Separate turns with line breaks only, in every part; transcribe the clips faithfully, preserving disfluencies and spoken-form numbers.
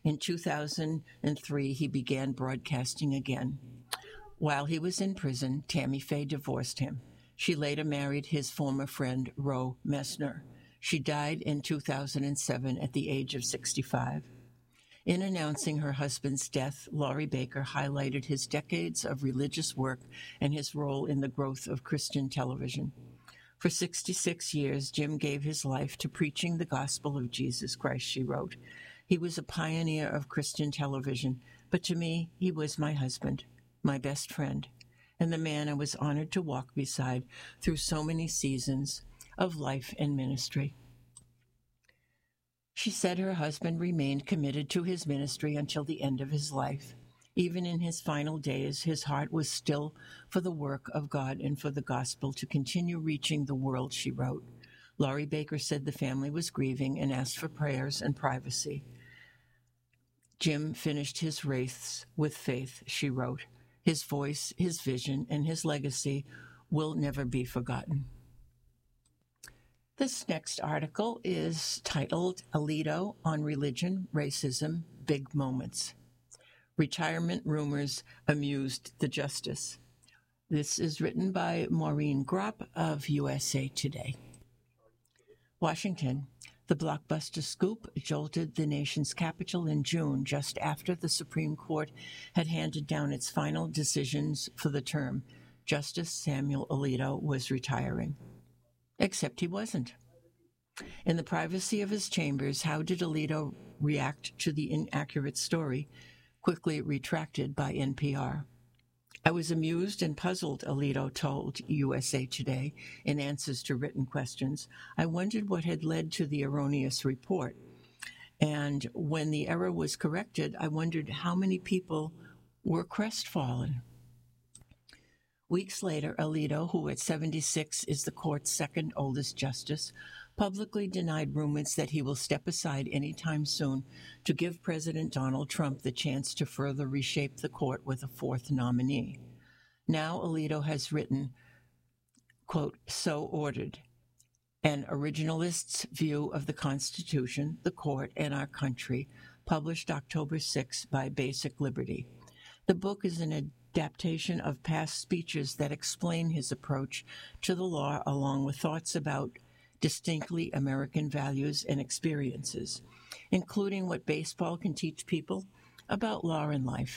In two thousand three, he began broadcasting again. While he was in prison, Tammy Faye divorced him. She later married his former friend, Roe Messner. She died in two thousand seven at the age of sixty-five. In announcing her husband's death, Laurie Baker highlighted his decades of religious work and his role in the growth of Christian television. For sixty-six years, Jim gave his life to preaching the gospel of Jesus Christ, she wrote. He was a pioneer of Christian television, but to me, he was my husband, my best friend, and the man I was honored to walk beside through so many seasons of life and ministry. She said her husband remained committed to his ministry until the end of his life. Even in his final days, his heart was still for the work of God and for the gospel to continue reaching the world, she wrote. Laurie Baker said the family was grieving and asked for prayers and privacy. Jim finished his race with faith, she wrote. His voice, his vision, and his legacy will never be forgotten. This next article is titled Alito on Religion, Racism, Big Moments. Retirement rumors amused the justice. This is written by Maureen Gropp of U S A Today. Washington. The blockbuster scoop jolted the nation's capital in June, just after the Supreme Court had handed down its final decisions for the term. Justice Samuel Alito was retiring. Except he wasn't. In the privacy of his chambers, how did Alito react to the inaccurate story, quickly retracted by N P R? I was amused and puzzled, Alito told U S A Today in answers to written questions. I wondered what had led to the erroneous report. And when the error was corrected, I wondered how many people were crestfallen. Weeks later, Alito, who at seventy-six is the court's second oldest justice, publicly denied rumors that he will step aside anytime soon to give President Donald Trump the chance to further reshape the court with a fourth nominee. Now Alito has written, quote, so ordered, an originalist's view of the Constitution, the court, and our country, published October sixth by Basic Liberty. The book is an adaptation of past speeches that explain his approach to the law, along with thoughts about distinctly American values and experiences, including what baseball can teach people about law and life.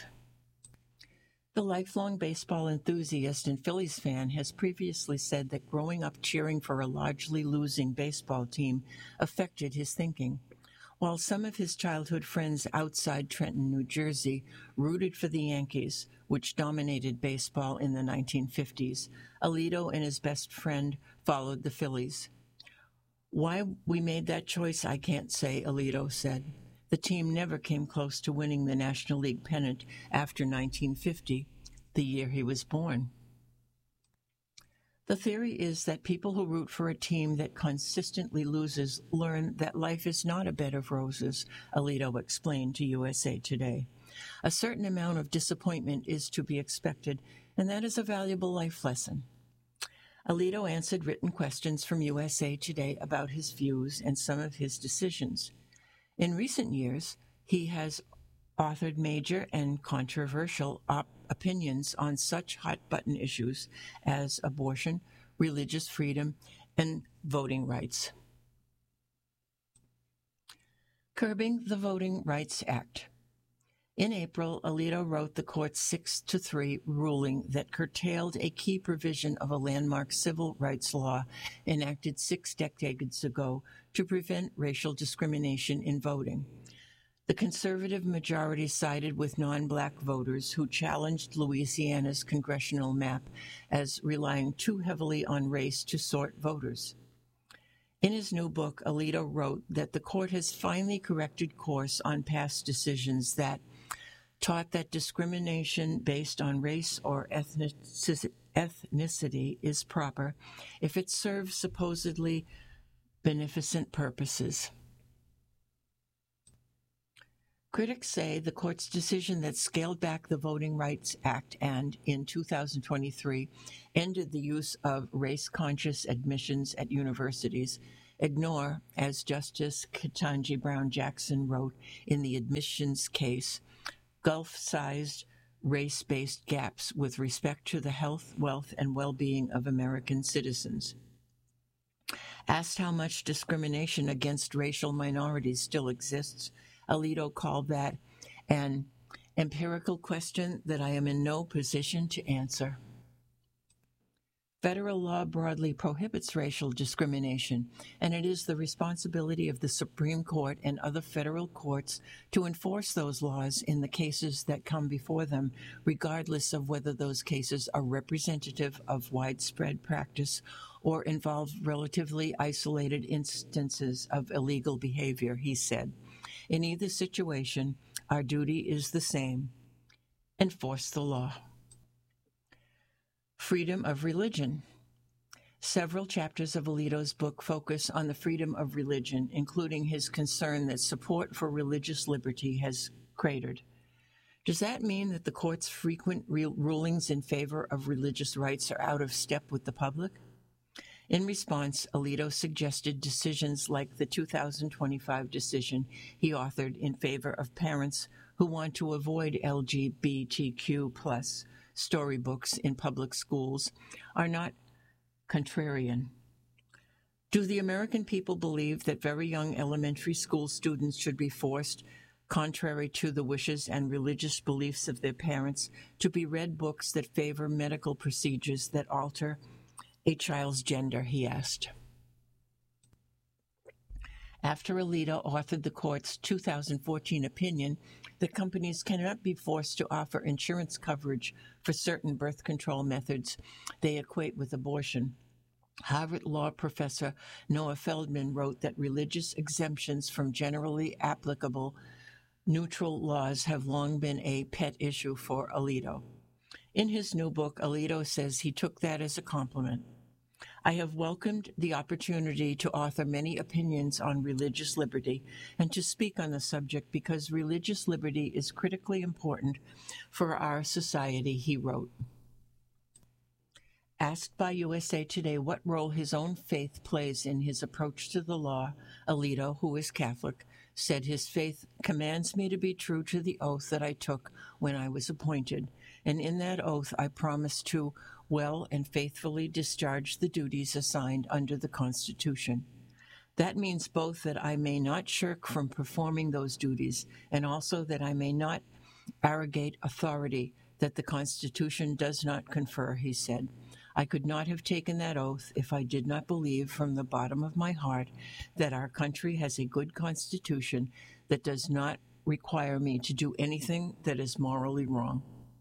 The lifelong baseball enthusiast and Phillies fan has previously said that growing up cheering for a largely losing baseball team affected his thinking. While some of his childhood friends outside Trenton, New Jersey, rooted for the Yankees, which dominated baseball in the nineteen fifties, Alito and his best friend followed the Phillies. Why we made that choice, I can't say, Alito said. The team never came close to winning the National League pennant after nineteen fifty, the year he was born. The theory is that people who root for a team that consistently loses learn that life is not a bed of roses, Alito explained to U S A Today. A certain amount of disappointment is to be expected, and that is a valuable life lesson. Alito answered written questions from U S A Today about his views and some of his decisions. In recent years, he has authored major and controversial op- opinions on such hot-button issues as abortion, religious freedom, and voting rights. Curbing the Voting Rights Act. In April, Alito wrote the court's six to three ruling that curtailed a key provision of a landmark civil rights law enacted six decades ago to prevent racial discrimination in voting. The conservative majority sided with non-black voters who challenged Louisiana's congressional map as relying too heavily on race to sort voters. In his new book, Alito wrote that the court has finally corrected course on past decisions that taught that discrimination based on race or ethnicity is proper if it serves supposedly beneficent purposes. Critics say the court's decision that scaled back the Voting Rights Act and, in two thousand twenty-three, ended the use of race-conscious admissions at universities ignore, as Justice Ketanji Brown Jackson wrote in the admissions case, gulf-sized race-based gaps with respect to the health, wealth, and well-being of American citizens. Asked how much discrimination against racial minorities still exists, Alito called that an empirical question that I am in no position to answer. Federal law broadly prohibits racial discrimination, and it is the responsibility of the Supreme Court and other federal courts to enforce those laws in the cases that come before them, regardless of whether those cases are representative of widespread practice or involve relatively isolated instances of illegal behavior, he said. In either situation, our duty is the same: enforce the law. Freedom of religion. Several chapters of Alito's book focus on the freedom of religion, including his concern that support for religious liberty has cratered. Does that mean that the court's frequent re- rulings in favor of religious rights are out of step with the public? In response, Alito suggested decisions like the two thousand twenty-five decision he authored in favor of parents who want to avoid L G B T Q plus storybooks in public schools are not contrarian. Do the American people believe that very young elementary school students should be forced, contrary to the wishes and religious beliefs of their parents, to be read books that favor medical procedures that alter a child's gender, he asked. After Alito authored the court's two thousand fourteen opinion that companies cannot be forced to offer insurance coverage for certain birth control methods they equate with abortion, Harvard law professor Noah Feldman wrote that religious exemptions from generally applicable neutral laws have long been a pet issue for Alito. In his new book, Alito says he took that as a compliment. I have welcomed the opportunity to author many opinions on religious liberty and to speak on the subject because religious liberty is critically important for our society, he wrote. Asked by U S A Today what role his own faith plays in his approach to the law, Alito, who is Catholic, said his faith commands me to be true to the oath that I took when I was appointed, and in that oath I promise to well and faithfully discharge the duties assigned under the Constitution. That means both that I may not shirk from performing those duties and also that I may not arrogate authority that the Constitution does not confer, he said. I could not have taken that oath if I did not believe from the bottom of my heart that our country has a good Constitution that does not require me to do anything that is morally wrong.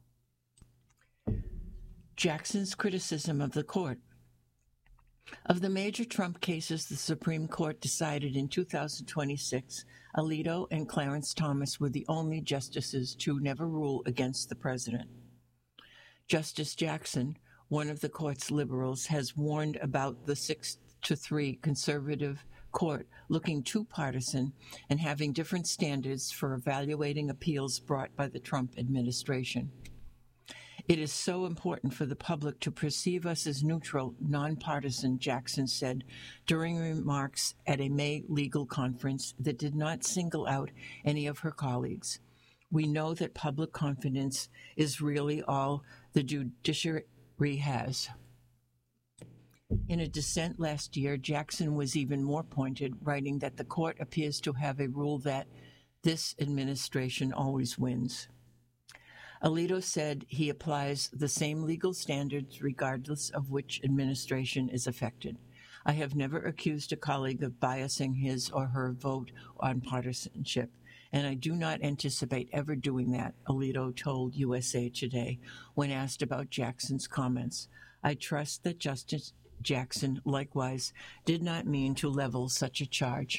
Jackson's criticism of the court. Of the major Trump cases the Supreme Court decided in two thousand twenty-six, Alito and Clarence Thomas were the only justices to never rule against the president. Justice Jackson, one of the court's liberals, has warned about the six to three conservative court looking too partisan and having different standards for evaluating appeals brought by the Trump administration. It is so important for the public to perceive us as neutral, nonpartisan, Jackson said during remarks at a May legal conference that did not single out any of her colleagues. We know that public confidence is really all the judiciary has. In a dissent last year, Jackson was even more pointed, writing that the court appears to have a rule that this administration always wins. Alito said he applies the same legal standards regardless of which administration is affected. I have never accused a colleague of biasing his or her vote on partisanship, and I do not anticipate ever doing that, Alito told U S A Today when asked about Jackson's comments. I trust that Justice Jackson, likewise, did not mean to level such a charge.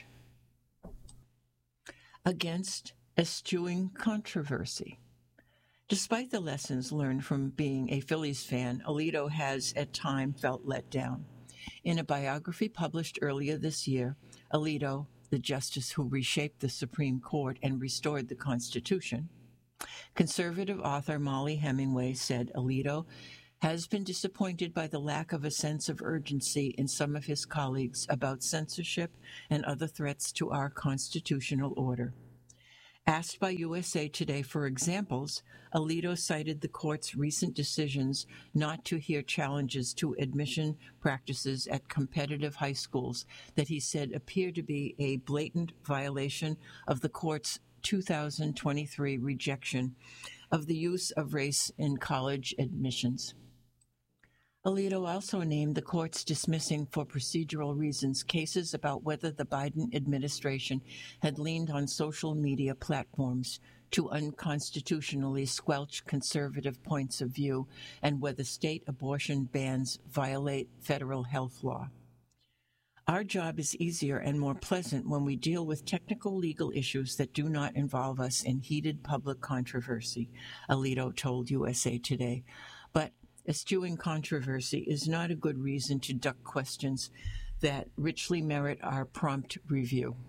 Against eschewing controversy. Despite the lessons learned from being a Phillies fan, Alito has at times felt let down. In a biography published earlier this year, Alito, the justice who reshaped the Supreme Court and restored the Constitution, conservative author Molly Hemingway said Alito has been disappointed by the lack of a sense of urgency in some of his colleagues about censorship and other threats to our constitutional order. Asked by U S A Today for examples, Alito cited the court's recent decisions not to hear challenges to admission practices at competitive high schools that he said appear to be a blatant violation of the court's two thousand twenty-three rejection of the use of race in college admissions. Alito also named the courts dismissing for procedural reasons cases about whether the Biden administration had leaned on social media platforms to unconstitutionally squelch conservative points of view and whether state abortion bans violate federal health law. Our job is easier and more pleasant when we deal with technical legal issues that do not involve us in heated public controversy, Alito told U S A Today. But eschewing controversy is not a good reason to duck questions that richly merit our prompt review.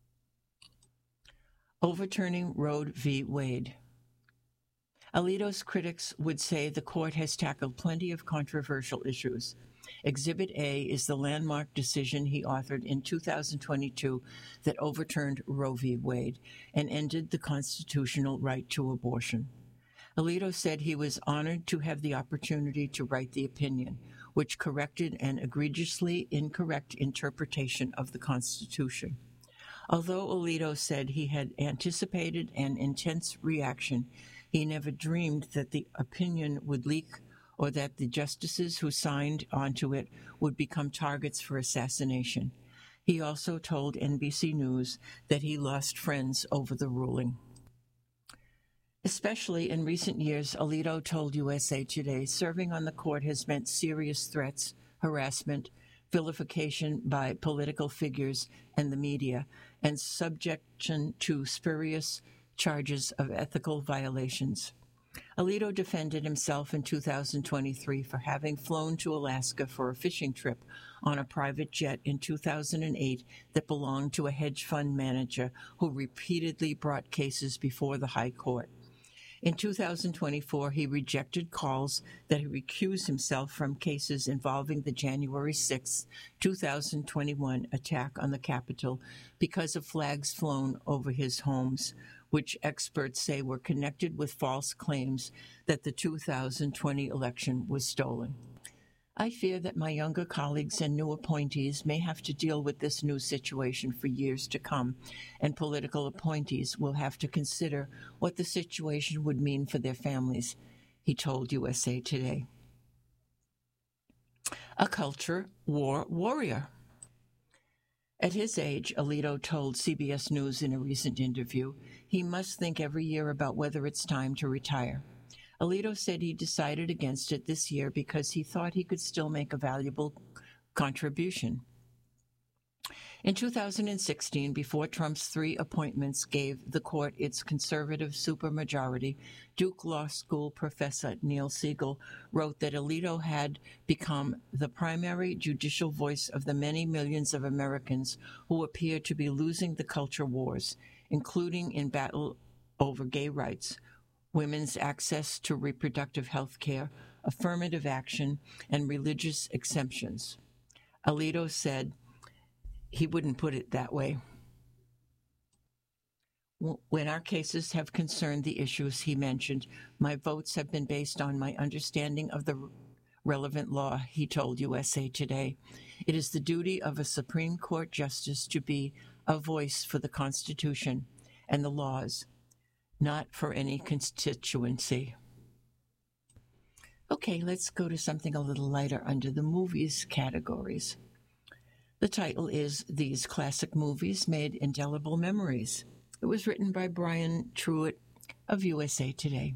Overturning Roe v. Wade. Alito's critics would say the court has tackled plenty of controversial issues. Exhibit A is the landmark decision he authored in two thousand twenty-two that overturned Roe v. Wade and ended the constitutional right to abortion. Alito said he was honored to have the opportunity to write the opinion, which corrected an egregiously incorrect interpretation of the Constitution. Although Alito said he had anticipated an intense reaction, he never dreamed that the opinion would leak or that the justices who signed onto it would become targets for assassination. He also told N B C News that he lost friends over the ruling. Especially in recent years, Alito told U S A Today, serving on the court has meant serious threats, harassment, vilification by political figures and the media, and subjection to spurious charges of ethical violations. Alito defended himself in two thousand twenty-three for having flown to Alaska for a fishing trip on a private jet in two thousand eight that belonged to a hedge fund manager who repeatedly brought cases before the High Court. In two thousand twenty-four, he rejected calls that he recused himself from cases involving the January sixth, two thousand twenty-one attack on the Capitol because of flags flown over his homes, which experts say were connected with false claims that the two thousand twenty election was stolen. I fear that my younger colleagues and new appointees may have to deal with this new situation for years to come, and political appointees will have to consider what the situation would mean for their families, he told U S A Today. A culture war warrior. At his age, Alito told C B S News in a recent interview, he must think every year about whether it's time to retire. Alito said he decided against it this year because he thought he could still make a valuable contribution. In two thousand sixteen, before Trump's three appointments gave the court its conservative supermajority, Duke Law School professor Neil Siegel wrote that Alito had become the primary judicial voice of the many millions of Americans who appear to be losing the culture wars, including in battle over gay rights, women's access to reproductive health care, affirmative action, and religious exemptions. Alito said he wouldn't put it that way. When our cases have concerned the issues he mentioned, my votes have been based on my understanding of the relevant law, he told U S A Today. It is the duty of a Supreme Court justice to be a voice for the Constitution and the laws, not for any constituency. Okay, let's go to something a little lighter under the movies categories. The title is These Classic Movies Made Indelible Memories. It was written by Brian Truitt of U S A Today.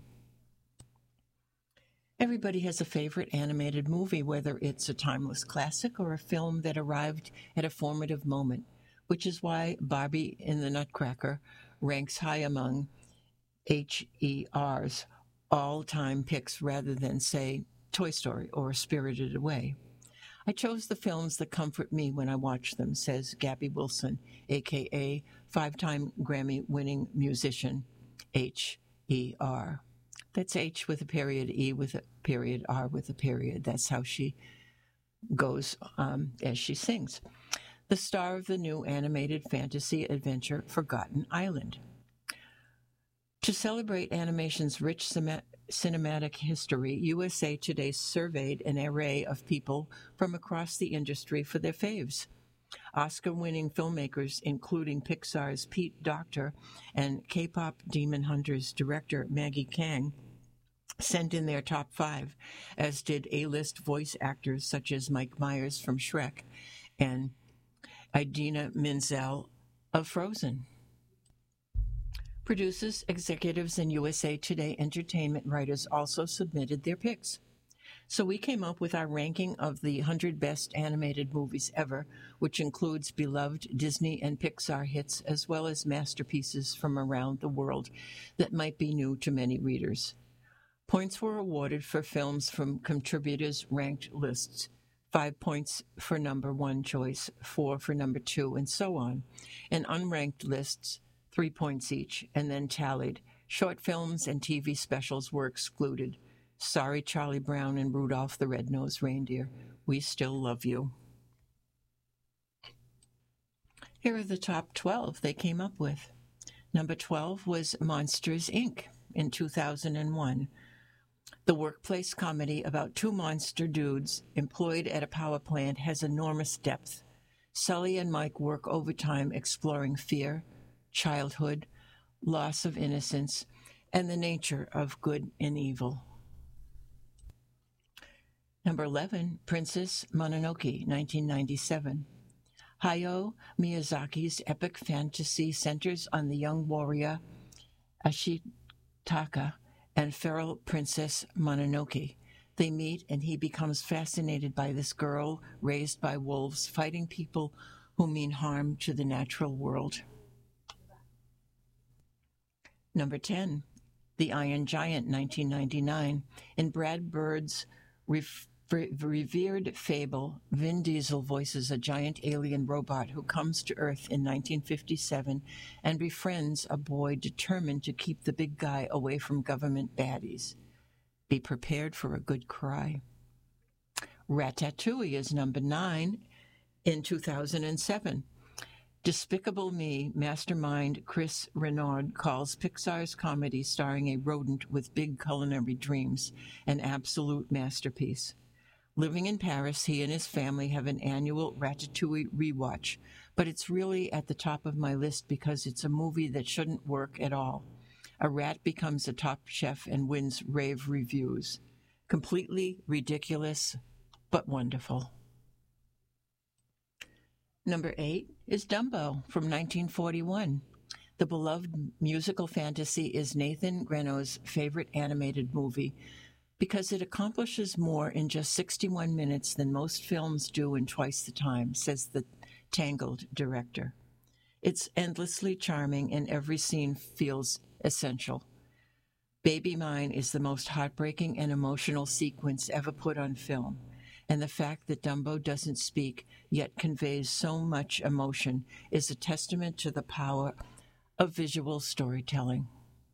Everybody has a favorite animated movie, whether it's a timeless classic or a film that arrived at a formative moment, which is why Barbie in the Nutcracker ranks high among H E R's all-time picks rather than, say, Toy Story or Spirited Away. I chose the films that comfort me when I watch them, says Gabby Wilson, a k a five-time Grammy-winning musician, H E R. That's H with a period, E with a period, R with a period. That's how she goes um, as she sings. The star of the new animated fantasy adventure Forgotten Island. To celebrate animation's rich cinematic history, U S A Today surveyed an array of people from across the industry for their faves. Oscar-winning filmmakers, including Pixar's Pete Docter and K-pop Demon Hunters director Maggie Kang, sent in their top five, as did A-list voice actors such as Mike Myers from Shrek and Idina Menzel of Frozen. Producers, executives, and U S A Today entertainment writers also submitted their picks. So we came up with our ranking of the one hundred best animated movies ever, which includes beloved Disney and Pixar hits as well as masterpieces from around the world that might be new to many readers. Points were awarded for films from contributors' ranked lists. Five points for number one choice, four for number two, and so on. And unranked lists, three points each, and then tallied. Short films and T V specials were excluded. Sorry, Charlie Brown and Rudolph the Red-Nosed Reindeer. We still love you. Here are the top twelve they came up with. Number twelve was Monsters, Incorporated in two thousand one. The workplace comedy about two monster dudes employed at a power plant has enormous depth. Sully and Mike work overtime exploring fear, childhood, loss of innocence, and the nature of good and evil. Number eleven, Princess Mononoke, nineteen ninety-seven. Hayao Miyazaki's epic fantasy centers on the young warrior Ashitaka and feral Princess Mononoke. They meet and he becomes fascinated by this girl raised by wolves fighting people who mean harm to the natural world. Number ten, The Iron Giant, nineteen ninety-nine. In Brad Bird's ref- revered fable, Vin Diesel voices a giant alien robot who comes to Earth in nineteen fifty-seven and befriends a boy determined to keep the big guy away from government baddies. Be prepared for a good cry. Ratatouille is number nine in two thousand seven. Despicable Me mastermind Chris Renaud calls Pixar's comedy starring a rodent with big culinary dreams an absolute masterpiece. Living in Paris, he and his family have an annual Ratatouille rewatch, but it's really at the top of my list because it's a movie that shouldn't work at all. A rat becomes a top chef and wins rave reviews. Completely ridiculous, but wonderful. Number eight is Dumbo from nineteen forty-one. The beloved musical fantasy is Nathan Greno's favorite animated movie because it accomplishes more in just sixty-one minutes than most films do in twice the time, says the Tangled director. It's endlessly charming and every scene feels essential. Baby Mine is the most heartbreaking and emotional sequence ever put on film, and the fact that Dumbo doesn't speak yet conveys so much emotion is a testament to the power of visual storytelling.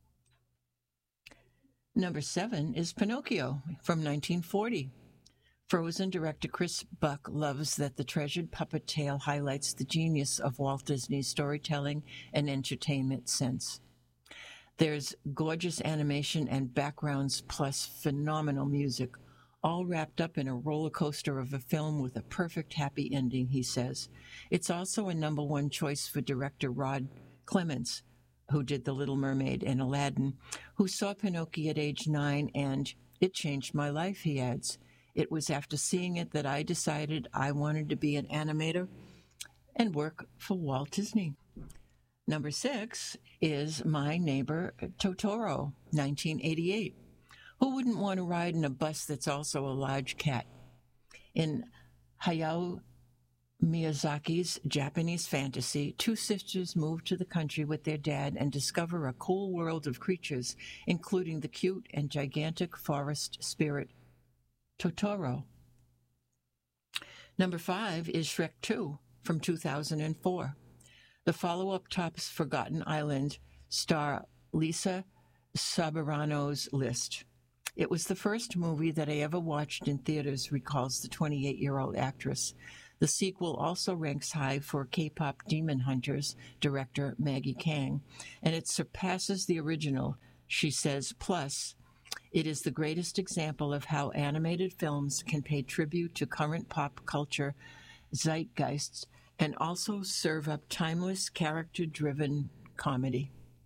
Number seven is Pinocchio from nineteen forty. Frozen director Chris Buck loves that the treasured puppet tale highlights the genius of Walt Disney's storytelling and entertainment sense. There's gorgeous animation and backgrounds plus phenomenal music, all wrapped up in a roller coaster of a film with a perfect happy ending, he says. It's also a number one choice for director Rod Clements, who did The Little Mermaid and Aladdin, who saw Pinocchio at age nine, and it changed my life, he adds. It was after seeing it that I decided I wanted to be an animator and work for Walt Disney. Number six is My Neighbor Totoro, nineteen eighty-eight. Who wouldn't want to ride in a bus that's also a large cat? In Hayao Miyazaki's Japanese fantasy, two sisters move to the country with their dad and discover a cool world of creatures, including the cute and gigantic forest spirit Totoro. Number five is Shrek two from two thousand four. The follow-up tops Forgotten Island star Lisa Soberano's list. It was the first movie that I ever watched in theaters, recalls the twenty-eight-year-old actress. The sequel also ranks high for K-pop Demon Hunters director Maggie Kang, and it surpasses the original, she says. Plus, it is the greatest example of how animated films can pay tribute to current pop culture zeitgeists and also serve up timeless, character-driven comedy.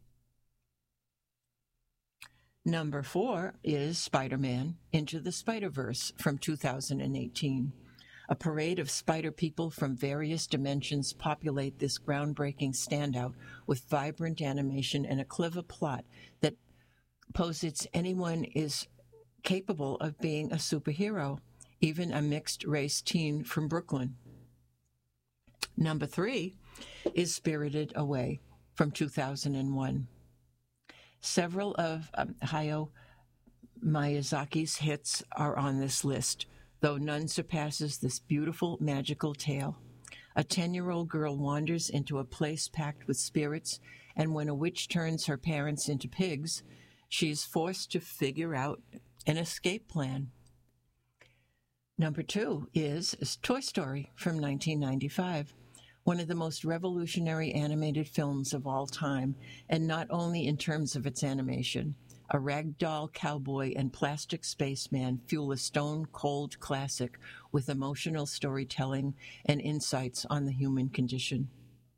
Number four is Spider-Man Into the Spider-Verse from two thousand eighteen. A parade of spider people from various dimensions populate this groundbreaking standout with vibrant animation and a clever plot that posits anyone is capable of being a superhero, even a mixed-race teen from Brooklyn. Number three is Spirited Away from two thousand one. Several of um, Hayao Miyazaki's hits are on this list, though none surpasses this beautiful, magical tale. A ten-year-old girl wanders into a place packed with spirits, and when a witch turns her parents into pigs, she is forced to figure out an escape plan. Number two is Toy Story from nineteen ninety-five. One of the most revolutionary animated films of all time, and not only in terms of its animation. A ragdoll cowboy and plastic spaceman fuel a stone-cold classic with emotional storytelling and insights on the human condition.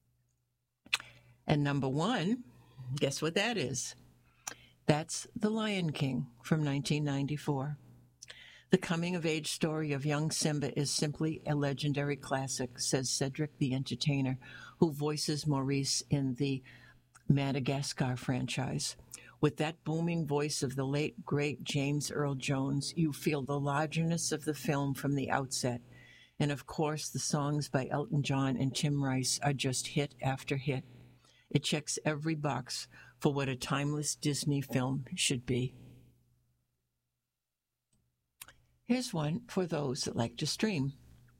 And number one, guess what that is? That's The Lion King from nineteen ninety-four. The coming-of-age story of young Simba is simply a legendary classic, says Cedric the Entertainer, who voices Maurice in the Madagascar franchise. With that booming voice of the late, great James Earl Jones, you feel the largeness of the film from the outset. And of course, the songs by Elton John and Tim Rice are just hit after hit. It checks every box for what a timeless Disney film should be. Here's one for those that like to stream.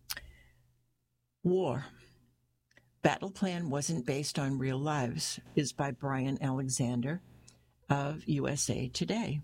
War. Battle Plan Wasn't Based on Real Lives is by Brian Alexander of U S A Today.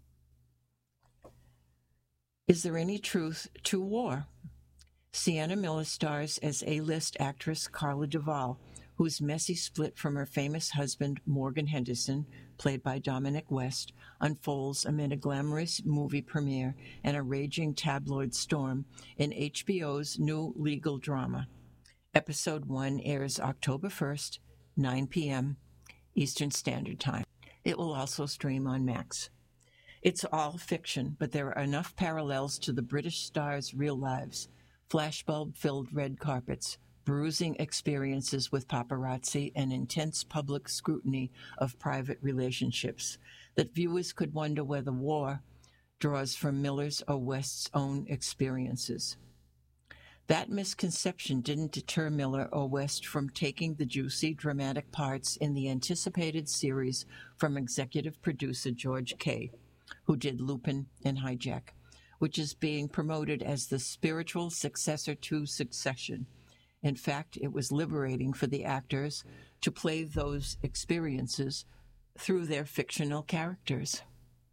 Is there any truth to war? Sienna Miller stars as A-list actress Carla Duvall, whose messy split from her famous husband Morgan Henderson, played by Dominic West, unfolds amid a glamorous movie premiere and a raging tabloid storm in H B O's new legal drama. Episode one airs October first, nine p.m. Eastern Standard Time. It will also stream on Max. It's all fiction, but there are enough parallels to the British stars' real lives, flashbulb-filled red carpets, bruising experiences with paparazzi, and intense public scrutiny of private relationships, that viewers could wonder whether war draws from Miller's or West's own experiences. That misconception didn't deter Miller or West from taking the juicy, dramatic parts in the anticipated series from executive producer George Kay, who did Lupin and Hijack, which is being promoted as the spiritual successor to Succession. In fact, it was liberating for the actors to play those experiences through their fictional characters.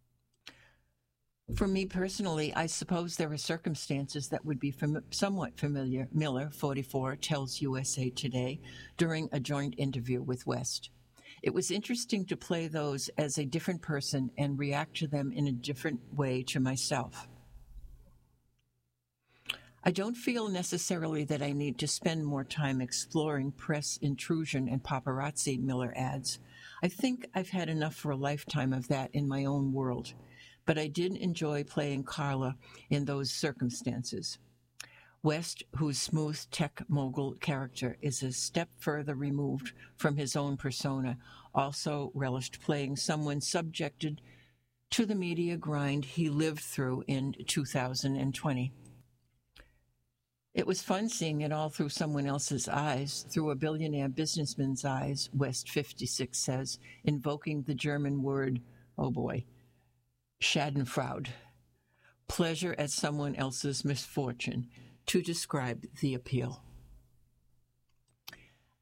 For me personally, I suppose there are circumstances that would be fam- somewhat familiar, Miller, forty-four, tells U S A Today during a joint interview with West. It was interesting to play those as a different person and react to them in a different way to myself. I don't feel necessarily that I need to spend more time exploring press intrusion and paparazzi, Miller adds. I think I've had enough for a lifetime of that in my own world, but I did enjoy playing Carla in those circumstances. West, whose smooth tech mogul character is a step further removed from his own persona, also relished playing someone subjected to the media grind he lived through in two thousand twenty. It was fun seeing it all through someone else's eyes, through a billionaire businessman's eyes, West fifty-six says, invoking the German word, oh boy, Schadenfreude, pleasure at someone else's misfortune, to describe the appeal.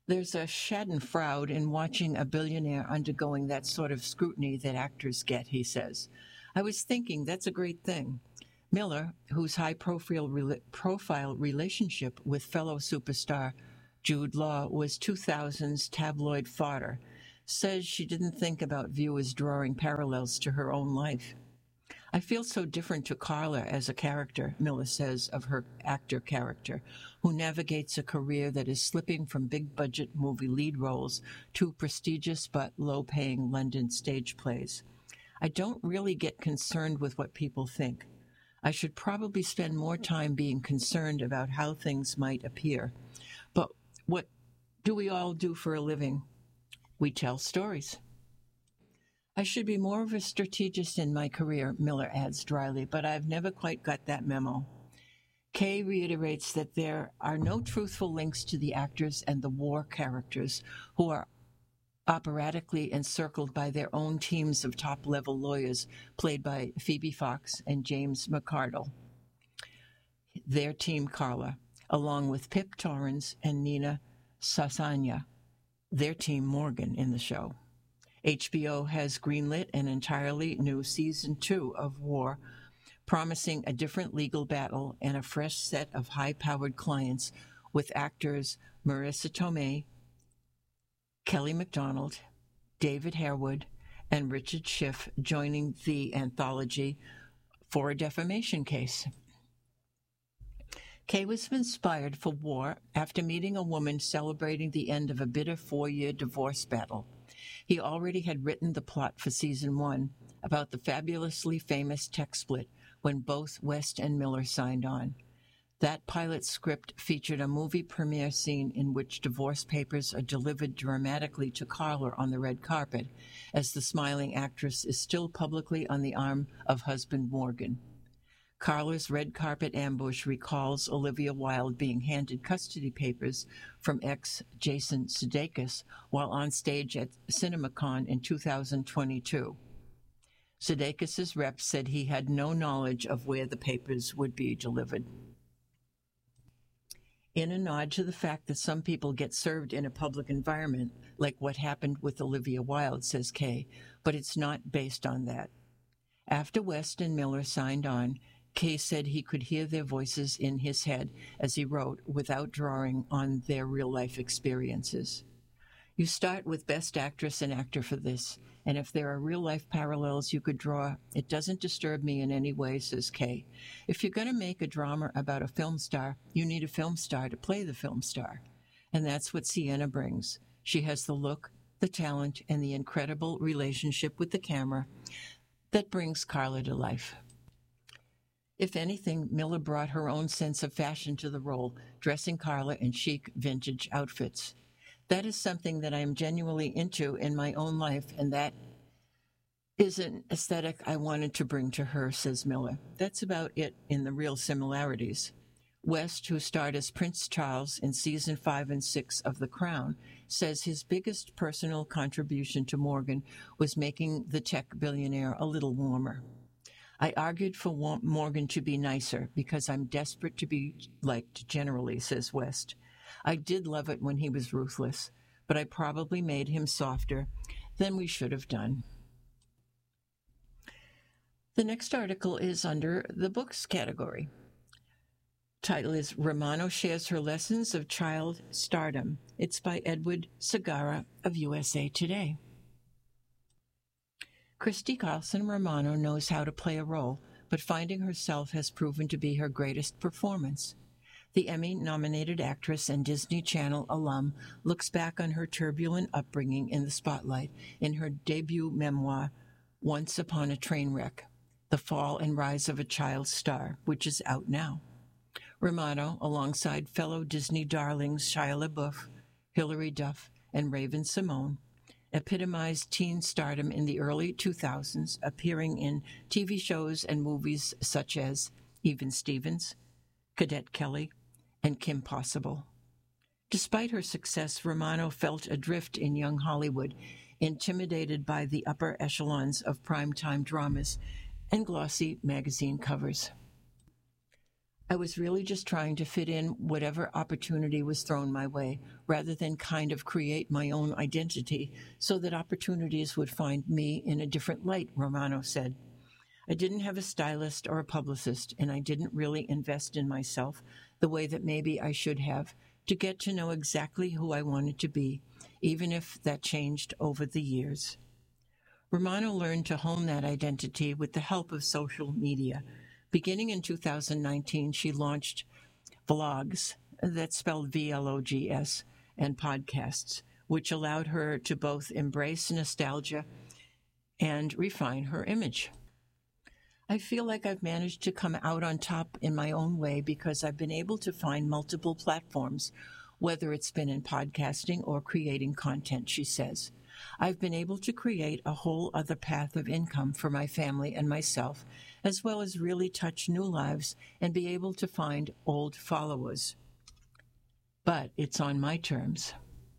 There's a schadenfreude in watching a billionaire undergoing that sort of scrutiny that actors get, he says. I was thinking that's a great thing. Miller, whose high-profile re- profile relationship with fellow superstar Jude Law was two thousands tabloid fodder, says she didn't think about viewers drawing parallels to her own life. I feel so different to Carla as a character, Miller says of her actor character, who navigates a career that is slipping from big-budget movie lead roles to prestigious but low-paying London stage plays. I don't really get concerned with what people think. I should probably spend more time being concerned about how things might appear. But what do we all do for a living? We tell stories. I should be more of a strategist in my career, Miller adds dryly, but I've never quite got that memo. Kay reiterates that there are no truthful links to the actors and the war characters who are operatically encircled by their own teams of top-level lawyers played by Phoebe Fox and James McArdle. Their team, Carla, along with Pip Torrens and Nina Sasanya, their team, Morgan, in the show. H B O has greenlit an entirely new season two of War, promising a different legal battle and a fresh set of high-powered clients with actors Marissa Tomei, Kelly MacDonald, David Harewood, and Richard Schiff joining the anthology for a defamation case. Kay was inspired for War after meeting a woman celebrating the end of a bitter four-year divorce battle. He already had written the plot for season one about the fabulously famous tech split when both West and Miller signed on. That pilot script featured a movie premiere scene in which divorce papers are delivered dramatically to Carla on the red carpet, as the smiling actress is still publicly on the arm of husband Morgan. Carla's red carpet ambush recalls Olivia Wilde being handed custody papers from ex Jason Sudeikis while on stage at CinemaCon in two thousand twenty-two. Sudeikis' rep said he had no knowledge of where the papers would be delivered. In a nod to the fact that some people get served in a public environment, like what happened with Olivia Wilde, says Kay, but it's not based on that. After West and Miller signed on, Kay said he could hear their voices in his head as he wrote without drawing on their real-life experiences. You start with Best Actress and Actor for this, and if there are real-life parallels you could draw, it doesn't disturb me in any way, says Kay. If you're going to make a drama about a film star, you need a film star to play the film star. And that's what Sienna brings. She has the look, the talent, and the incredible relationship with the camera that brings Carla to life. If anything, Miller brought her own sense of fashion to the role, dressing Carla in chic vintage outfits. That is something that I am genuinely into in my own life, and that is an aesthetic I wanted to bring to her, says Miller. That's about it in the real similarities. West, who starred as Prince Charles in season five and six of The Crown, says his biggest personal contribution to Morgan was making the tech billionaire a little warmer. I argued for Morgan to be nicer because I'm desperate to be liked generally, says West. I did love it when he was ruthless, but I probably made him softer than we should have done. The next article is under the books category. Title is Romano Shares Her Lessons of Child Stardom. It's by Edward Segarra of U S A Today. Christy Carlson Romano knows how to play a role, but finding herself has proven to be her greatest performance. The Emmy-nominated actress and Disney Channel alum looks back on her turbulent upbringing in the spotlight in her debut memoir, Once Upon a Train Wreck, The Fall and Rise of a Child Star, which is out now. Romano, alongside fellow Disney darlings Shia LaBeouf, Hilary Duff, and Raven-Symoné, epitomized teen stardom in the early two thousands, appearing in T V shows and movies such as Even Stevens, Cadet Kelly, and Kim Possible. Despite her success, Romano felt adrift in young Hollywood, intimidated by the upper echelons of primetime dramas and glossy magazine covers. I was really just trying to fit in whatever opportunity was thrown my way, rather than kind of create my own identity so that opportunities would find me in a different light, Romano said. I didn't have a stylist or a publicist, and I didn't really invest in myself the way that maybe I should have to get to know exactly who I wanted to be, even if that changed over the years. Romano learned to hone that identity with the help of social media. Beginning in two thousand nineteen, she launched vlogs, that's spelled V L O G S, and podcasts, which allowed her to both embrace nostalgia and refine her image. I feel like I've managed to come out on top in my own way because I've been able to find multiple platforms, whether it's been in podcasting or creating content, she says. I've been able to create a whole other path of income for my family and myself, as well as really touch new lives and be able to find old followers. But it's on my terms.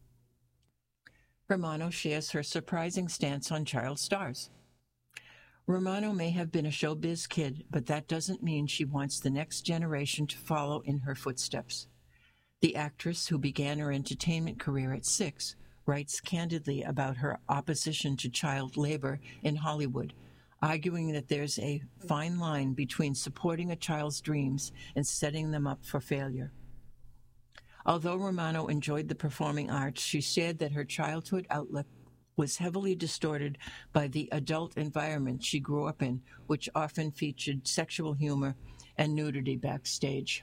Romano shares her surprising stance on child stars. Romano may have been a showbiz kid, but that doesn't mean she wants the next generation to follow in her footsteps. The actress, who began her entertainment career at six, writes candidly about her opposition to child labor in Hollywood, arguing that there's a fine line between supporting a child's dreams and setting them up for failure. Although Romano enjoyed the performing arts, she said that her childhood outlook was heavily distorted by the adult environment she grew up in, which often featured sexual humor and nudity backstage.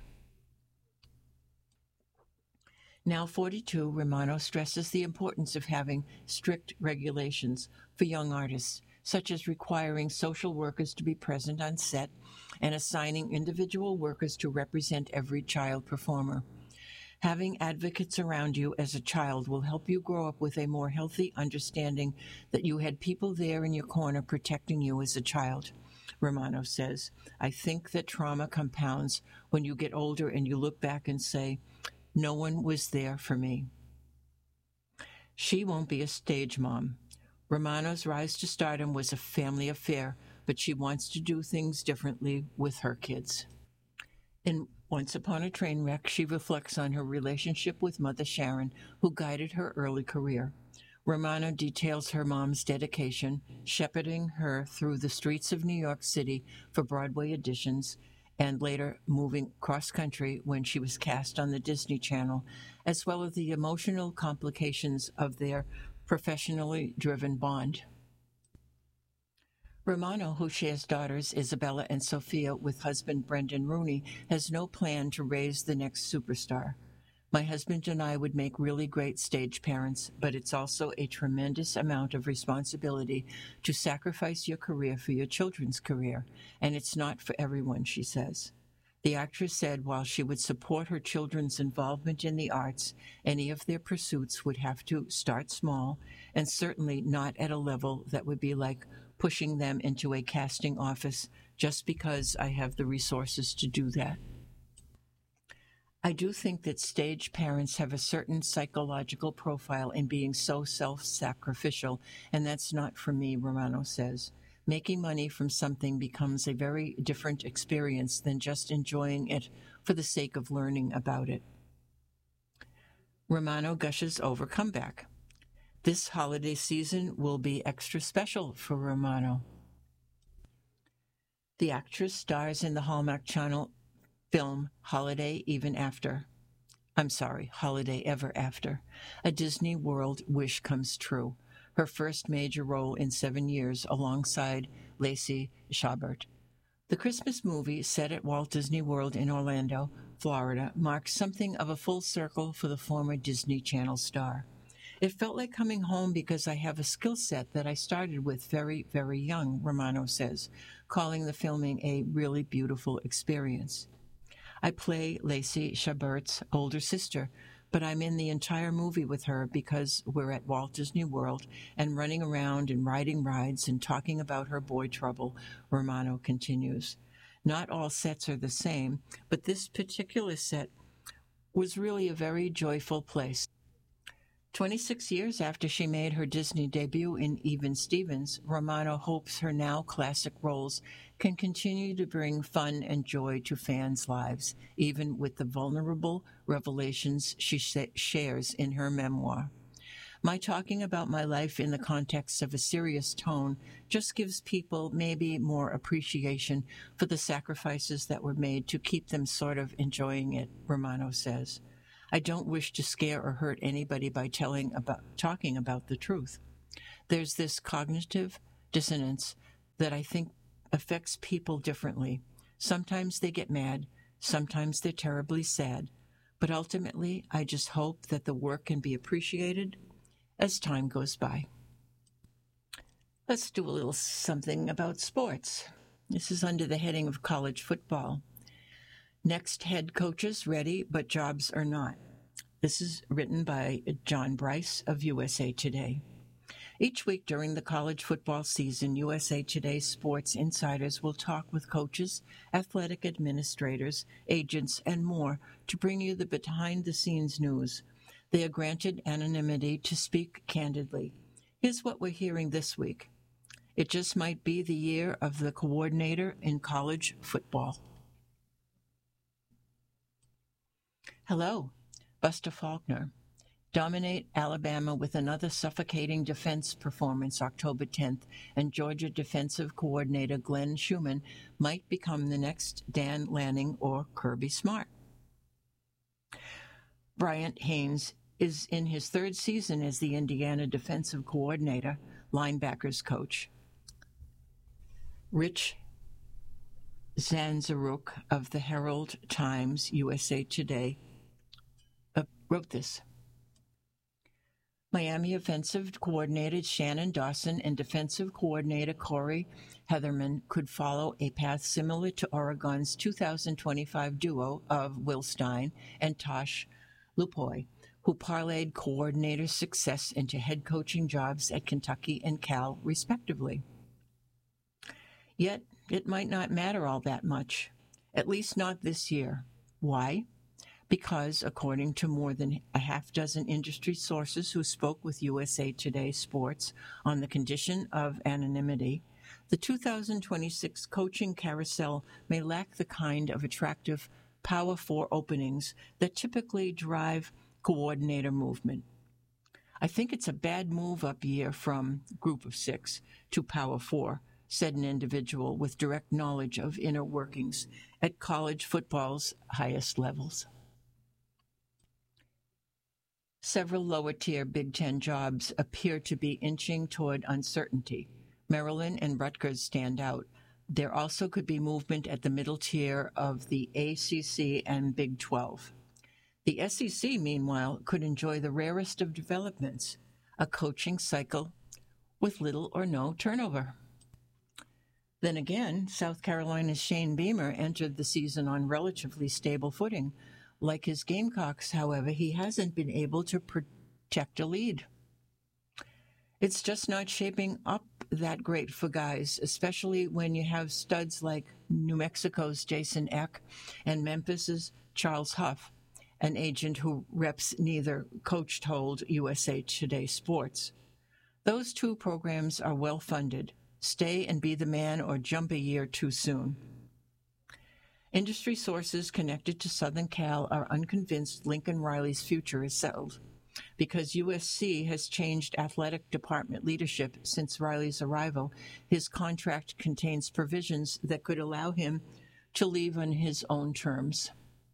Now forty-two, Romano stresses the importance of having strict regulations for young artists, such as requiring social workers to be present on set and assigning individual workers to represent every child performer. Having advocates around you as a child will help you grow up with a more healthy understanding that you had people there in your corner protecting you as a child, Romano says. I think that trauma compounds when you get older and you look back and say, no one was there for me. She won't be a stage mom. Romano's rise to stardom was a family affair, but she wants to do things differently with her kids. In Once Upon a Train Wreck, she reflects on her relationship with Mother Sharon, who guided her early career. Romano details her mom's dedication, shepherding her through the streets of New York City for Broadway auditions, and later moving cross-country when she was cast on the Disney Channel, as well as the emotional complications of their professionally driven bond. Romano, who shares daughters Isabella and Sophia with husband Brendan Rooney, has no plan to raise the next superstar. My husband and I would make really great stage parents, but it's also a tremendous amount of responsibility to sacrifice your career for your children's career, and it's not for everyone, she says. The actress said while she would support her children's involvement in the arts, any of their pursuits would have to start small, and certainly not at a level that would be like pushing them into a casting office just because I have the resources to do that. I do think that stage parents have a certain psychological profile in being so self-sacrificial, and that's not for me, Romano says. Making money from something becomes a very different experience than just enjoying it for the sake of learning about it. Romano gushes over comeback. This holiday season will be extra special for Romano. The actress stars in the Hallmark Channel film Holiday Even After. I'm sorry, Holiday Ever After. A Disney World wish comes true. Her first major role in seven years alongside Lacey Chabert. The Christmas movie, set at Walt Disney World in Orlando, Florida, marks something of a full circle for the former Disney Channel star. It felt like coming home because I have a skill set that I started with very, very young, Romano says, calling the filming a really beautiful experience. I play Lacey Chabert's older sister, but I'm in the entire movie with her because we're at Walt Disney World and running around and riding rides and talking about her boy trouble, Romano continues. Not all sets are the same, but this particular set was really a very joyful place. twenty-six years after she made her Disney debut in Even Stevens, Romano hopes her now classic roles can continue to bring fun and joy to fans' lives, even with the vulnerable revelations she sh- shares in her memoir. My talking about my life in the context of a serious tone just gives people maybe more appreciation for the sacrifices that were made to keep them sort of enjoying it, Romano says. I don't wish to scare or hurt anybody by telling about talking about the truth. There's this cognitive dissonance that I think affects people differently. Sometimes they get mad, sometimes they're terribly sad, but ultimately I just hope that the work can be appreciated as time goes by. Let's do a little something about sports. This is under the heading of college football. Next head coaches ready, but jobs are not. This is written by John Bryce of U S A Today. Each week during the college football season, U S A Today sports insiders will talk with coaches, athletic administrators, agents, and more to bring you the behind-the-scenes news. They are granted anonymity to speak candidly. Here's what we're hearing this week. It just might be the year of the coordinator in college football. Hello, Buster Faulkner. Dominate Alabama with another suffocating defense performance October tenth, and Georgia defensive coordinator Glenn Schumann might become the next Dan Lanning or Kirby Smart. Bryant Haynes is in his third season as the Indiana defensive coordinator, linebackers coach. Rich Zanzaruk of the Herald Times, U S A Today, uh, wrote this. Miami offensive coordinator Shannon Dawson and defensive coordinator Corey Heatherman could follow a path similar to Oregon's two thousand twenty-five duo of Will Stein and Tosh Lupoy, who parlayed coordinator success into head coaching jobs at Kentucky and Cal, respectively. Yet, it might not matter all that much, at least not this year. Why? Because, according to more than a half dozen industry sources who spoke with U S A Today Sports on the condition of anonymity, the two thousand twenty-six coaching carousel may lack the kind of attractive Power Four openings that typically drive coordinator movement. I think it's a bad move-up year from Group of Six to Power Four, said an individual with direct knowledge of inner workings at college football's highest levels. Several lower-tier Big Ten jobs appear to be inching toward uncertainty. Maryland and Rutgers stand out. There also could be movement at the middle tier of the A C C and Big twelve. The S E C, meanwhile, could enjoy the rarest of developments, a coaching cycle with little or no turnover. Then again, South Carolina's Shane Beamer entered the season on relatively stable footing. Like his Gamecocks, however, he hasn't been able to protect a lead. It's just not shaping up that great for guys, especially when you have studs like New Mexico's Jason Eck and Memphis's Charles Huff, an agent who reps neither, Coach told U S A Today Sports. Those two programs are well-funded. Stay and be the man or jump a year too soon. Industry sources connected to Southern Cal are unconvinced Lincoln Riley's future is settled because U S C has changed athletic department leadership since Riley's arrival. His contract contains provisions that could allow him to leave on his own terms.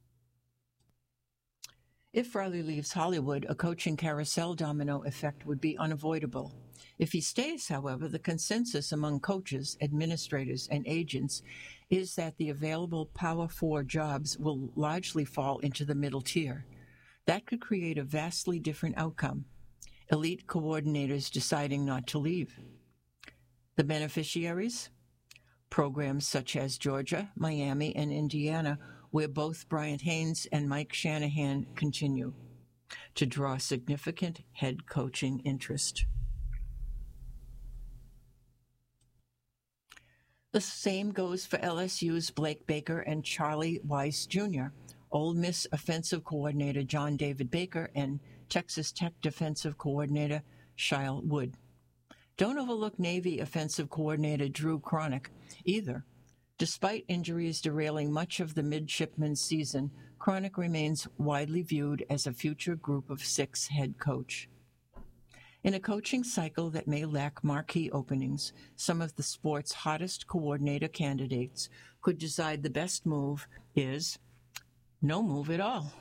If Riley leaves Hollywood, a coaching carousel domino effect would be unavoidable. If he stays, however, the consensus among coaches, administrators, and agents is that the available Power Four jobs will largely fall into the middle tier. That could create a vastly different outcome. Elite coordinators deciding not to leave. The beneficiaries? Programs such as Georgia, Miami, and Indiana, where both Bryant Haynes and Mike Shanahan continue to draw significant head coaching interest. The same goes for L S U's Blake Baker and Charlie Weiss Junior Ole Miss offensive coordinator John David Baker and Texas Tech defensive coordinator Shyle Wood. Don't overlook Navy offensive coordinator Drew Cronick either. Despite injuries derailing much of the midshipmen's season, Cronick remains widely viewed as a future group of six head coach. In a coaching cycle that may lack marquee openings, some of the sport's hottest coordinator candidates could decide the best move is no move at all.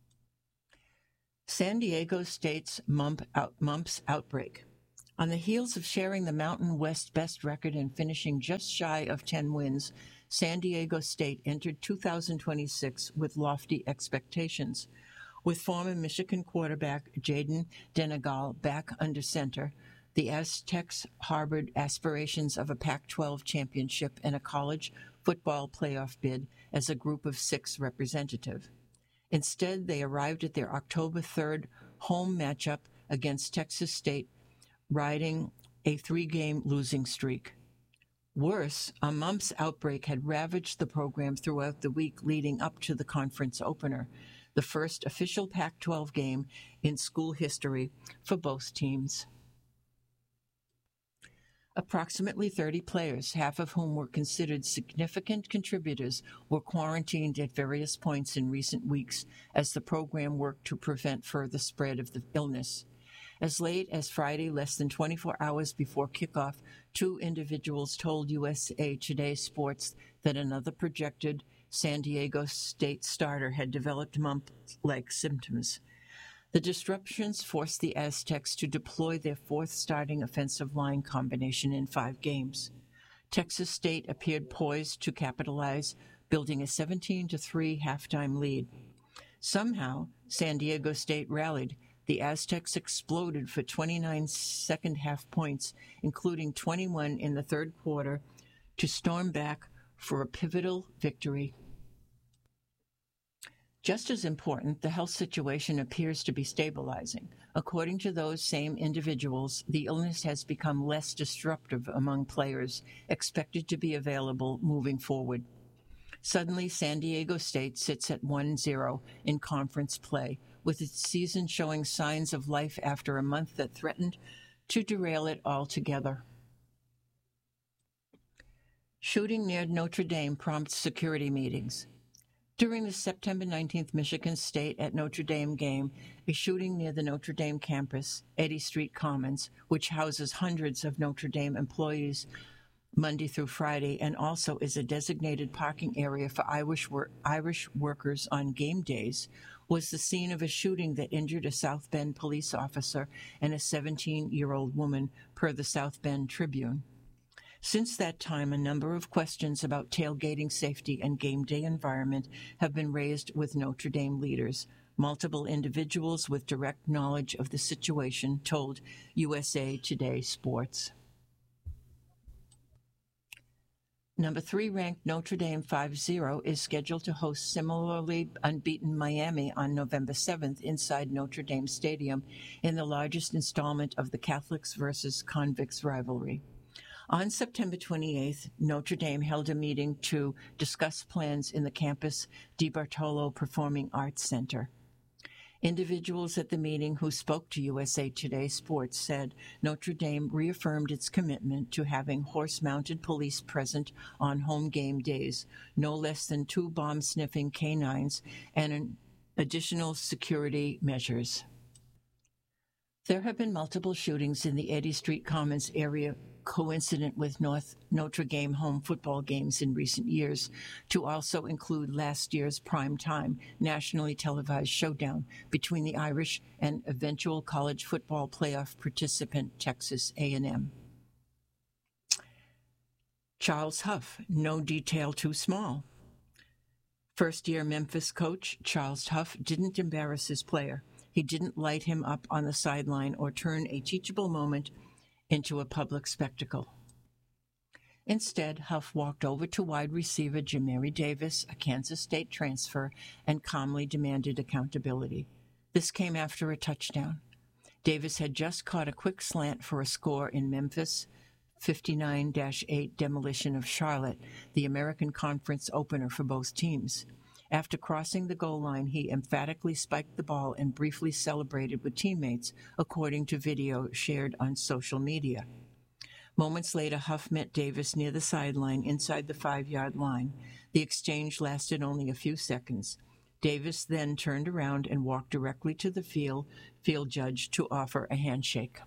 San Diego State's mump out, mumps outbreak. On the heels of sharing the Mountain West best record and finishing just shy of ten wins, San Diego State entered two thousand twenty-six with lofty expectations. With former Michigan quarterback Jaden Denegal back under center, the Aztecs harbored aspirations of a Pac twelve championship and a college football playoff bid as a group of six representative. Instead, they arrived at their October third home matchup against Texas State, riding a three-game losing streak. Worse, a mumps outbreak had ravaged the program throughout the week leading up to the conference opener, the first official Pac twelve game in school history for both teams. Approximately thirty players, half of whom were considered significant contributors, were quarantined at various points in recent weeks as the program worked to prevent further spread of the illness. As late as Friday, less than twenty-four hours before kickoff, two individuals told U S A Today Sports that another projected San Diego State starter had developed mump-like symptoms. The disruptions forced the Aztecs to deploy their fourth starting offensive line combination in five games. Texas State appeared poised to capitalize, building a seventeen to three halftime lead. Somehow, San Diego State rallied. The Aztecs exploded for twenty-nine second-half points, including twenty-one in the third quarter, to storm back for a pivotal victory. Just as important, the health situation appears to be stabilizing. According to those same individuals, the illness has become less disruptive among players expected to be available moving forward. Suddenly, San Diego State sits at one and zero in conference play, with its season showing signs of life after a month that threatened to derail it altogether. Shooting near Notre Dame prompts security meetings. During the September nineteenth Michigan State at Notre Dame game, a shooting near the Notre Dame campus, Eddy Street Commons, which houses hundreds of Notre Dame employees Monday through Friday and also is a designated parking area for Irish, wor- Irish workers on game days, was the scene of a shooting that injured a South Bend police officer and a seventeen-year-old woman, per the South Bend Tribune. Since that time, a number of questions about tailgating safety and game day environment have been raised with Notre Dame leaders. Multiple individuals with direct knowledge of the situation told U S A Today Sports. Number three ranked Notre Dame five zero is scheduled to host similarly unbeaten Miami on November seventh inside Notre Dame Stadium in the largest installment of the Catholics versus Convicts rivalry. On September twenty-eighth, Notre Dame held a meeting to discuss plans in the campus DeBartolo Performing Arts Center. Individuals at the meeting who spoke to U S A Today Sports said Notre Dame reaffirmed its commitment to having horse-mounted police present on home game days, no less than two bomb-sniffing canines, and an additional security measures. There have been multiple shootings in the Eddy Street Commons area coincident with North Notre Dame home football games in recent years, to also include last year's primetime nationally televised showdown between the Irish and eventual college football playoff participant Texas A and M. Charles Huff, no detail too small. First-year Memphis coach Charles Huff didn't embarrass his player. He didn't light him up on the sideline or turn a teachable moment into a public spectacle. Instead, Huff walked over to wide receiver Jamari Davis, a Kansas State transfer, and calmly demanded accountability. This came after a touchdown. Davis had just caught a quick slant for a score in Memphis' fifty-nine to eight demolition of Charlotte, the American Conference opener for both teams. After crossing the goal line, he emphatically spiked the ball and briefly celebrated with teammates, according to video shared on social media. Moments later, Huff met Davis near the sideline inside the five-yard line. The exchange lasted only a few seconds. Davis then turned around and walked directly to the field, field judge to offer a handshake.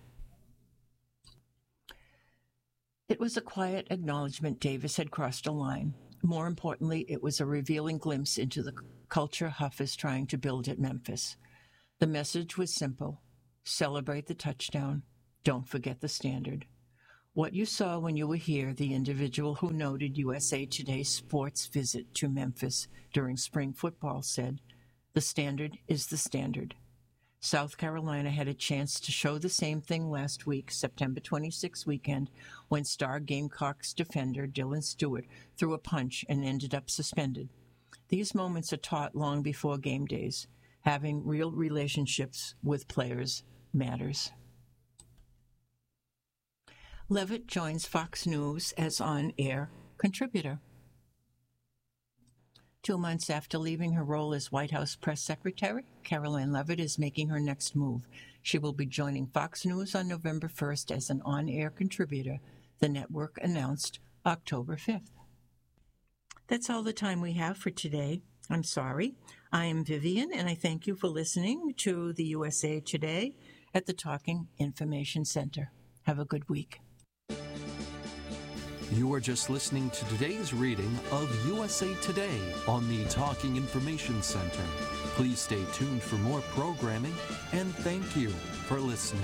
It was a quiet acknowledgement Davis had crossed a line. More importantly, it was a revealing glimpse into the culture Huff is trying to build at Memphis. The message was simple. Celebrate the touchdown. Don't forget the standard. What you saw when you were here, the individual who noted U S A Today's sports visit to Memphis during spring football said, "The standard is the standard." South Carolina had a chance to show the same thing last week, September twenty-sixth weekend, when star Gamecocks defender Dylan Stewart threw a punch and ended up suspended. These moments are taught long before game days. Having real relationships with players matters. Levitt joins Fox News as on-air contributor. Two months after leaving her role as White House press secretary, Karoline Levitt is making her next move. She will be joining Fox News on November first as an on-air contributor, the network announced October fifth. That's all the time we have for today. I'm sorry. I am Vivian, and I thank you for listening to the U S A Today at the Talking Information Center. Have a good week.
You are just listening to today's reading of U S A Today on the Talking Information Center. Please stay tuned for more programming, and thank you for listening.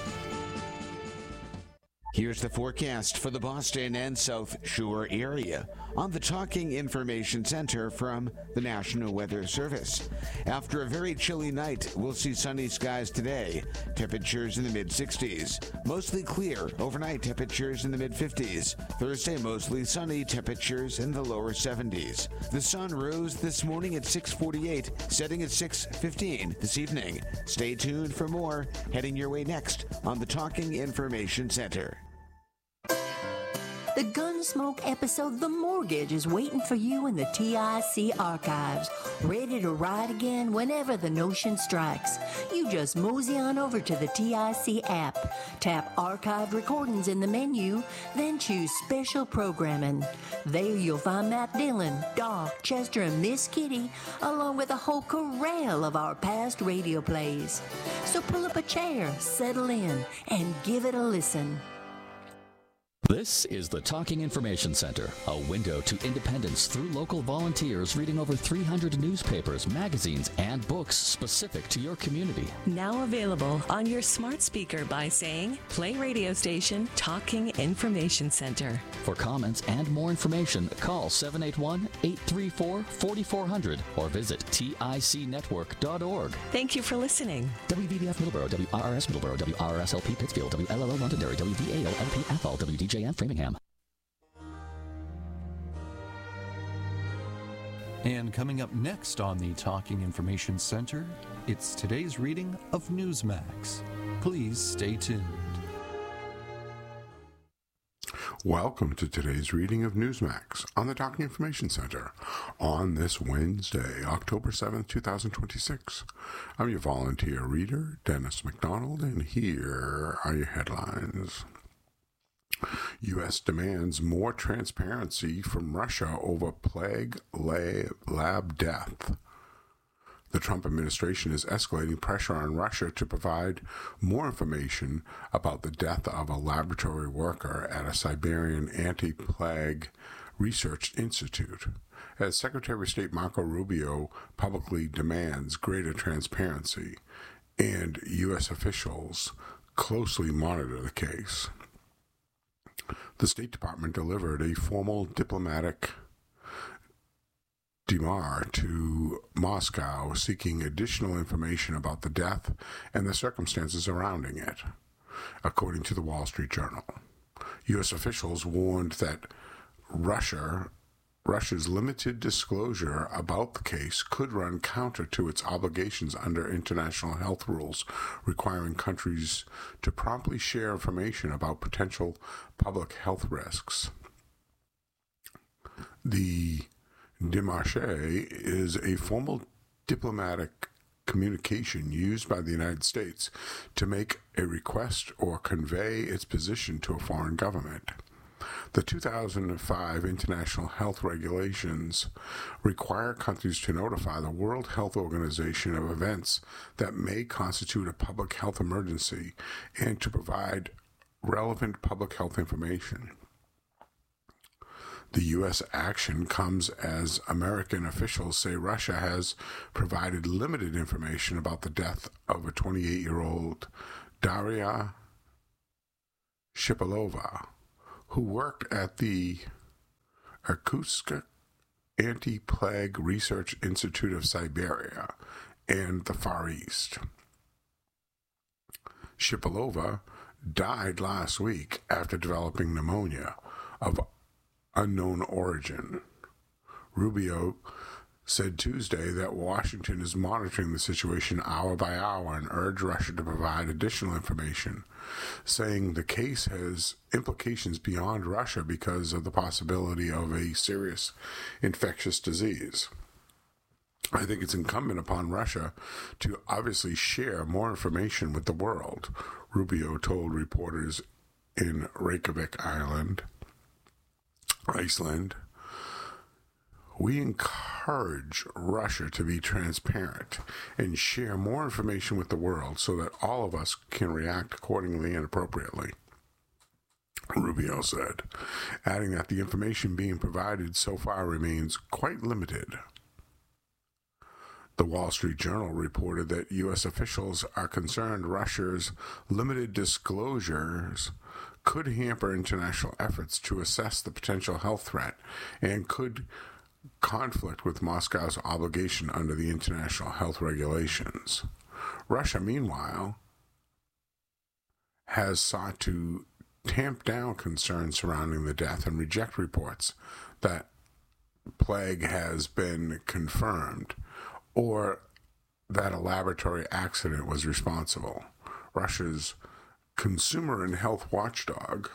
Here's the forecast for the Boston and South Shore area on the Talking Information Center from the National Weather Service. After a very chilly night, we'll see sunny skies today. Temperatures in the mid sixties. Mostly clear. Overnight temperatures in the mid fifties. Thursday, mostly sunny. Temperatures in the lower seventies. The sun rose this morning at six forty-eight, setting at six fifteen this evening. Stay tuned for more heading your way next on the Talking Information Center.
The Gunsmoke episode The Mortgage is waiting for you in the T I C archives, ready to ride again whenever the notion strikes. You just mosey on over to the T I C app, tap Archived Recordings in the menu, then choose Special Programming. There you'll find Matt Dillon, Doc, Chester, and Miss Kitty, along with a whole corral of our past radio plays. So pull up a chair, settle in, and give it a listen.
This is the Talking Information Center, a window to independence through local volunteers reading over three hundred newspapers, magazines, and books specific to your community.
Now available on your smart speaker by saying, play radio station Talking Information Center.
For comments and more information, call seven eight one, eight three four, four four zero zero or visit tic network dot org.
Thank you for listening.
W V B F Middleborough, W R R S Middleborough, W R R S L P Pittsfield, W L L O Londonderry, W V A L L P Athol, W D J M Framingham.
And coming up next on the Talking Information Center, it's today's reading of Newsmax. Please stay tuned.
Welcome to today's reading of Newsmax on the Talking Information Center on this Wednesday, October seventh, twenty twenty-six. I'm your volunteer reader, Dennis McDonald, and here are your headlines. U S demands more transparency from Russia over plague lab death. The Trump administration is escalating pressure on Russia to provide more information about the death of a laboratory worker at a Siberian anti-plague research institute, as Secretary of State Marco Rubio publicly demands greater transparency, and U S officials closely monitor the case. The State Department delivered a formal diplomatic demur to Moscow seeking additional information about the death and the circumstances surrounding it, according to the Wall Street Journal. U S officials warned that Russia, Russia's limited disclosure about the case could run counter to its obligations under international health rules, requiring countries to promptly share information about potential public health risks. The Démarche is a formal diplomatic communication used by the United States to make a request or convey its position to a foreign government. The two thousand five international health regulations require countries to notify the World Health Organization of events that may constitute a public health emergency and to provide relevant public health information. The U S action comes as American officials say Russia has provided limited information about the death of a twenty-eight-year-old Daria Shipilova, who worked at the Irkutsk Anti-Plague Research Institute of Siberia and the Far East. Shipilova died last week after developing pneumonia of unknown origin. Rubio said Tuesday that Washington is monitoring the situation hour by hour and urged Russia to provide additional information, saying the case has implications beyond Russia because of the possibility of a serious infectious disease. I think it's incumbent upon Russia to obviously share more information with the world, Rubio told reporters in Reykjavik Island, Iceland. We encourage Russia to be transparent and share more information with the world so that all of us can react accordingly and appropriately, Rubio said, adding that the information being provided so far remains quite limited. The Wall Street Journal reported that U S officials are concerned Russia's limited disclosures could hamper international efforts to assess the potential health threat and could conflict with Moscow's obligation under the international health regulations. Russia, meanwhile, has sought to tamp down concerns surrounding the death and reject reports that plague has been confirmed or that a laboratory accident was responsible. Russia's consumer and health watchdog,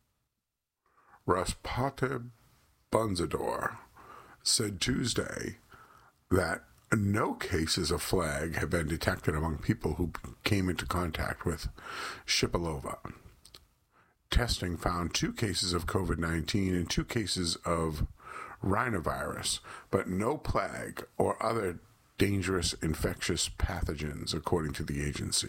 Rospotabnadzor, said Tuesday that no cases of plague have been detected among people who came into contact with Shipilova. Testing found two cases of COVID nineteen and two cases of rhinovirus, but no plague or other dangerous infectious pathogens, according to the agency.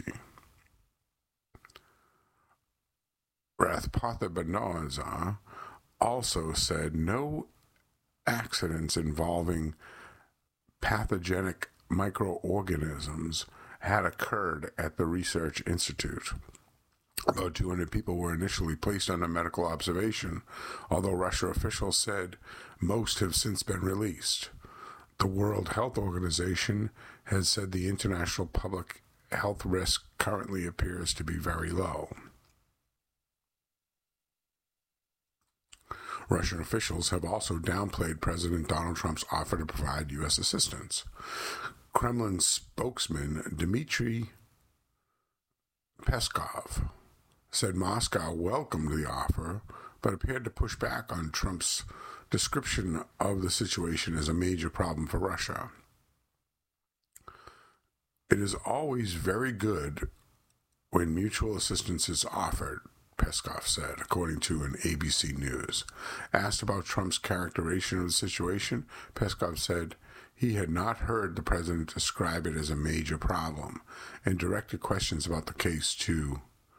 Rospotabnadzor also said no accidents involving pathogenic microorganisms had occurred at the research institute. About two hundred people were initially placed under medical observation, although Russia officials said most have since been released. The World Health Organization has said the international public health risk currently appears to be very low. Russian officials have also downplayed President Donald Trump's offer to provide U S assistance. Kremlin spokesman Dmitry Peskov said Moscow welcomed the offer, but appeared to push back on Trump's description of the situation as a major problem for Russia. It is always very good when mutual assistance is offered, Peskov said, according to an A B C News. Asked about Trump's characterization of the situation, Peskov said he had not heard the president describe it as a major problem and directed questions about the case to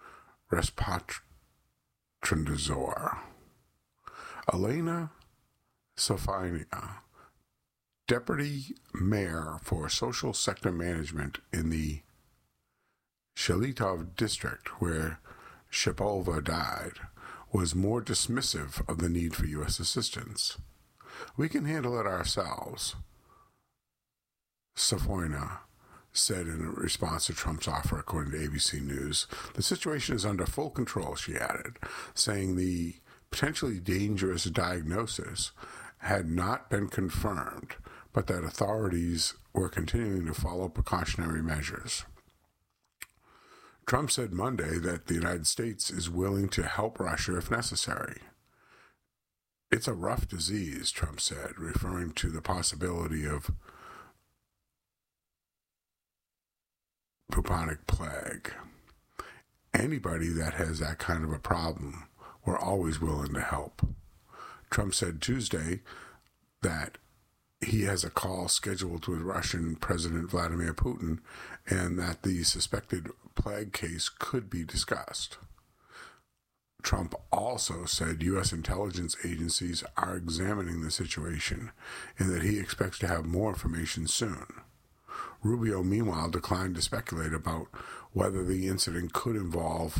Rospotabnadzor. Elena Sofania, deputy mayor for social sector management in the Shelitov district where Shipilova died, was more dismissive of the need for U S assistance. We can handle it ourselves, Sofina said in response to Trump's offer, according to A B C News. The situation is under full control, she added, saying the potentially dangerous diagnosis had not been confirmed, but that authorities were continuing to follow precautionary measures. Trump said Monday that the United States is willing to help Russia if necessary. It's a rough disease, Trump said, referring to the possibility of bubonic plague. Anybody that has that kind of a problem, we're always willing to help. Trump said Tuesday that he has a call scheduled with Russian President Vladimir Putin and that the suspected plague case could be discussed. Trump also said U S intelligence agencies are examining the situation and that he expects to have more information soon. Rubio, meanwhile, declined to speculate about whether the incident could involve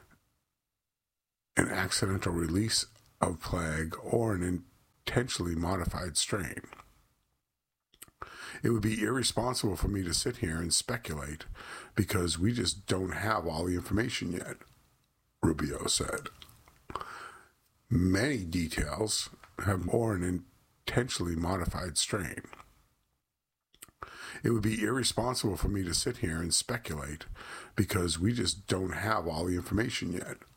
an accidental release of plague or an intentionally modified strain. It would be irresponsible for me to sit here and speculate because we just don't have all the information yet, Rubio said. Many details have more an intentionally modified strain. It would be irresponsible for me to sit here and speculate because we just don't have all the information yet,